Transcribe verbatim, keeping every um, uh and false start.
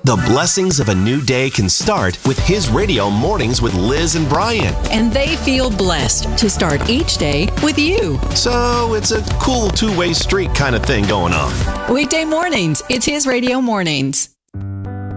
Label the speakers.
Speaker 1: The blessings of a new day can start with His Radio Mornings with Liz and Brian.
Speaker 2: And they feel blessed to start each day with you.
Speaker 1: So it's a cool two-way street kind of thing going on.
Speaker 2: Weekday mornings, it's His Radio Mornings.